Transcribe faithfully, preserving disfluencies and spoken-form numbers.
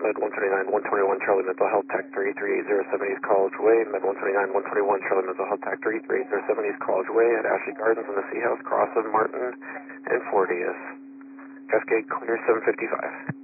Med one twenty-nine, one twenty-one, Charlie Mental Health Tech three three eight zero seven East College Way, Med one twenty-nine, one twenty-one, Charlie Mental Health Tech three three eight zero seven East College Way at Ashley Gardens in the Sea House, Cross of Martin and fortieth. Cascade clear seven fifty-five.